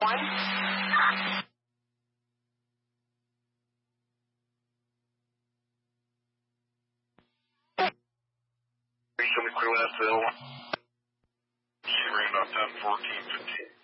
Show me clear last available. She ran about 10, 14, 15.